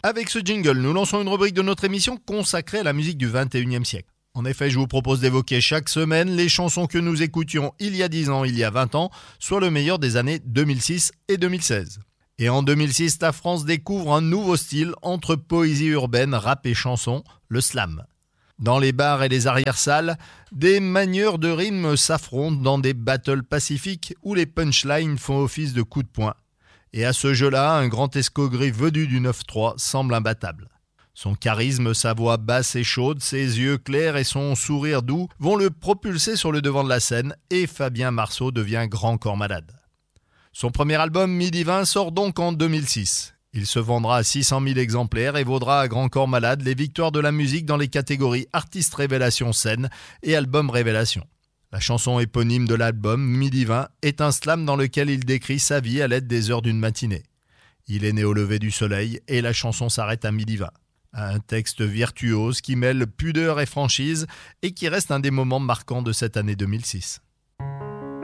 Avec ce jingle, nous lançons une rubrique de notre émission consacrée à la musique du 21e siècle. En effet, je vous propose d'évoquer chaque semaine les chansons que nous écoutions il y a 10 ans, il y a 20 ans, soit le meilleur des années 2006 et 2016. Et en 2006, la France découvre un nouveau style entre poésie urbaine, rap et chanson, le slam. Dans les bars et les arrière-salles, des manieurs de rimes s'affrontent dans des battles pacifiques où les punchlines font office de coups de poing. Et à ce jeu-là, un grand escogriffe venu du 9-3 semble imbattable. Son charisme, sa voix basse et chaude, ses yeux clairs et son sourire doux vont le propulser sur le devant de la scène et Fabien Marceau devient grand corps malade. Son premier album, Midi 20, sort donc en 2006. Il se vendra à 600 000 exemplaires et vaudra à Grand Corps Malade les victoires de la musique dans les catégories Artiste Révélation Scène et Album Révélation. La chanson éponyme de l'album, Midi 20, est un slam dans lequel il décrit sa vie à l'aide des heures d'une matinée. Il est né au lever du soleil et la chanson s'arrête à midi 20. Un texte virtuose qui mêle pudeur et franchise et qui reste un des moments marquants de cette année 2006.